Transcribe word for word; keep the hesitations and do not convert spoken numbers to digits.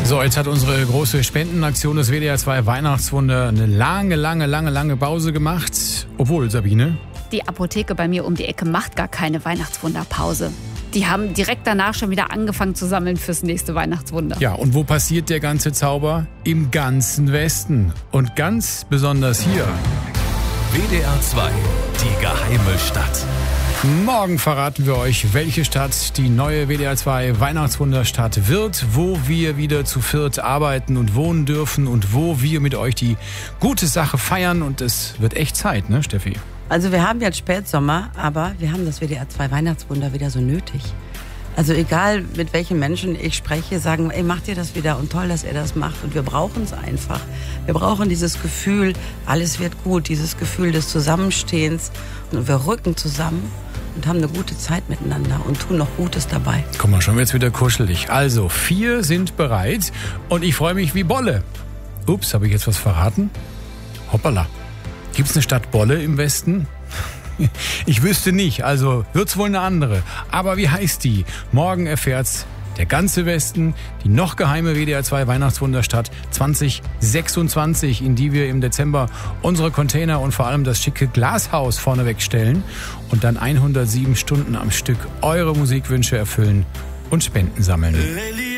So, jetzt hat unsere große Spendenaktion des W D R zwei Weihnachtswunder eine lange, lange, lange, lange Pause gemacht. Obwohl, Sabine? Die Apotheke bei mir um die Ecke macht gar keine Weihnachtswunderpause. Die haben direkt danach schon wieder angefangen zu sammeln fürs nächste Weihnachtswunder. Ja, und wo passiert der ganze Zauber? Im ganzen Westen. Und ganz besonders hier. W D R zwei, die geheime Stadt. Morgen verraten wir euch, welche Stadt die neue W D R zwei Weihnachtswunderstadt wird, wo wir wieder zu viert arbeiten und wohnen dürfen und wo wir mit euch die gute Sache feiern. Und es wird echt Zeit, ne, Steffi? Also wir haben jetzt Spätsommer, aber wir haben das W D R zwei Weihnachtswunder wieder so nötig. Also egal, mit welchen Menschen ich spreche, sagen, ey, macht ihr das wieder und toll, dass ihr das macht. Und wir brauchen es einfach. Wir brauchen dieses Gefühl, alles wird gut, dieses Gefühl des Zusammenstehens. Und wir rücken zusammen und haben eine gute Zeit miteinander und tun noch Gutes dabei. Guck mal, schon wird's wieder kuschelig. Also, vier sind bereit und ich freue mich wie Bolle. Ups, habe ich jetzt was verraten? Hoppala. Gibt's eine Stadt Bolle im Westen? Ich wüsste nicht, also wird's wohl eine andere. Aber wie heißt die? Morgen erfährt's der ganze Westen, die noch geheime W D R zwei Weihnachtswunderstadt zwanzig sechsundzwanzig, in die wir im Dezember unsere Container und vor allem das schicke Glashaus vorneweg stellen und dann hundertsieben Stunden am Stück eure Musikwünsche erfüllen und Spenden sammeln.